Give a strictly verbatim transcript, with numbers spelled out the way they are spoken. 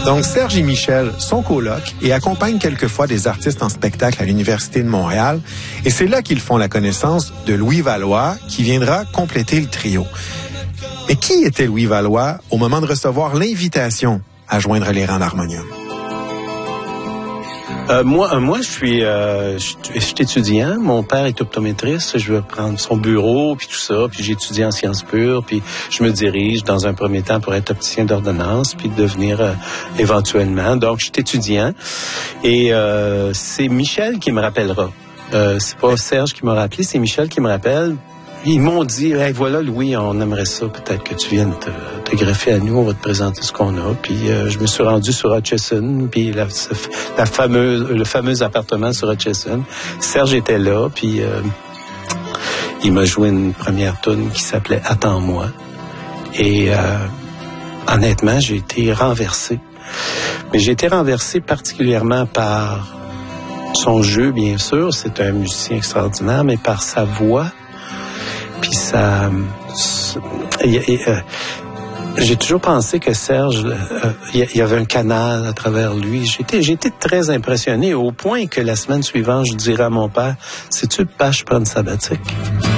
Donc, Serge et Michel sont colocs et accompagnent quelquefois des artistes en spectacle à l'Université de Montréal. Et c'est là qu'ils font la connaissance de Louis Valois, qui viendra compléter le trio. Mais qui était Louis Valois au moment de recevoir l'invitation à joindre les rangs d'Harmonium? Euh, moi, euh, moi, je suis, euh, je, je suis étudiant. Mon père est optométriste. Je vais prendre son bureau, puis tout ça. Puis j'ai étudié en sciences pures. Puis je me dirige dans un premier temps pour être opticien d'ordonnance, puis devenir euh, éventuellement. Donc, je suis étudiant. Et euh, c'est Michel qui me rappellera. Euh, c'est pas Serge qui m'a rappelé, c'est Michel qui me rappelle. Ils m'ont dit, hey, voilà, Louis, on aimerait ça, peut-être que tu viennes te, te greffer à nous, on va te présenter ce qu'on a. Puis euh, je me suis rendu sur Hutchison, puis la, la fameuse, le fameux appartement sur Hutchison. Serge était là, puis euh, il m'a joué une première tune qui s'appelait « Attends-moi ». Et euh, honnêtement, j'ai été renversé. Mais j'ai été renversé particulièrement par son jeu, bien sûr. C'est un musicien extraordinaire, mais par sa voix. Puis ça... Y, y, euh, j'ai toujours pensé que Serge, il euh, y, y avait un canal à travers lui. J'étais, j'étais très impressionné, au point que la semaine suivante, je dirais à mon père, sais-tu, pas, je prends une sabbatique.